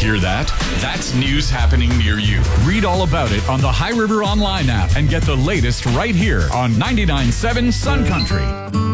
Hear that? That's news happening near you. Read all about it on the High River Online app and get the latest right here on 99.7 Sun Country.